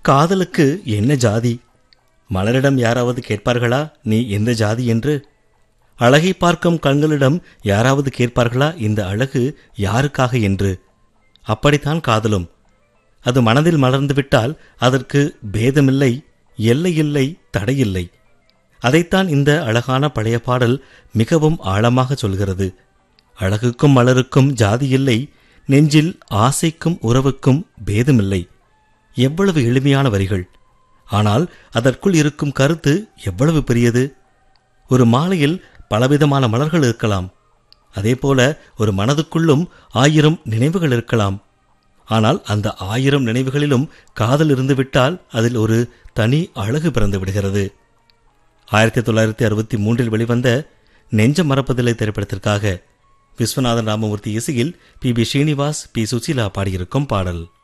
காதலுக்கு என்ன ஜாதி? மலரிடம் யாராவது கேட்பார்களா நீ எந்த ஜாதி என்று? அழகை பார்க்கும் கண்களிடம் யாராவது கேட்பார்களா இந்த அழகு யாருக்காக என்று? அப்படித்தான் காதலும். அது மனதில் மலர்ந்துவிட்டால் அதற்கு பேதமில்லை, எல்லையில்லை, தடையில்லை. அதைத்தான் இந்த அழகான பழைய பாடல் மிகவும் ஆழமாக சொல்கிறது. அழகுக்கும் மலருக்கும் ஜாதி இல்லை, நெஞ்சில் ஆசைக்கும் உறவுக்கும் பேதமில்லை. எவ்வளவு எளிமையான வரிகள்! ஆனால் அதற்குள் இருக்கும் கருத்து எவ்வளவு பெரியது! ஒரு மாலையில் பலவிதமான மலர்கள் இருக்கலாம். அதேபோல ஒரு மனதுக்குள்ளும் 1000 நினைவுகள் இருக்கலாம். ஆனால் அந்த 1000 நினைவுகளிலும் காதல் இருந்துவிட்டால் அதில் ஒரு தனி அழகு பிறந்து விடுகிறது. 1963 வெளிவந்த நெஞ்சம் மறப்பதில்லை திரைப்படத்திற்காக விஸ்வநாதன் ராமமூர்த்தி இசையில் பி. ஸ்ரீனிவாஸ், பி. சுசீலா பாடியிருக்கும் பாடல்.